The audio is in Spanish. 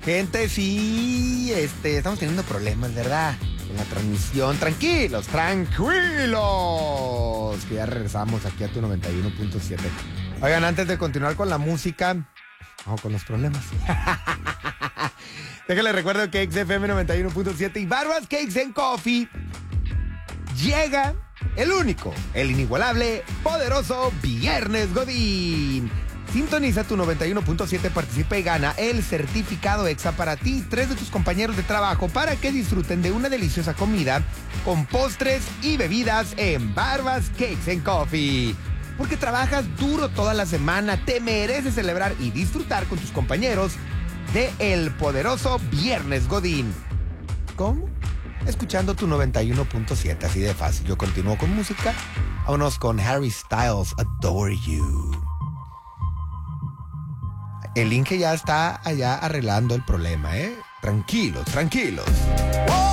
Gente, sí, estamos teniendo problemas, ¿verdad? Con la transmisión. Tranquilos, que ya regresamos aquí a tu 91.7. Oigan, antes de continuar con la música, vamos con los problemas. Déjenles recuerdo que XFM 91.7 y Barbas Cakes and Coffee llega el único, el inigualable, poderoso Viernes Godín. Sintoniza tu 91.7, participa y gana el certificado EXA para ti y 3 de tus compañeros de trabajo para que disfruten de una deliciosa comida con postres y bebidas en Barbas Cakes and Coffee. Porque trabajas duro toda la semana, te mereces celebrar y disfrutar con tus compañeros de el poderoso Viernes Godín. ¿Cómo? Escuchando tu 91.7, así de fácil. Yo continúo con música. Vámonos con Harry Styles, Adore You. El Inge ya está allá arreglando el problema, ¿eh? Tranquilos, tranquilos.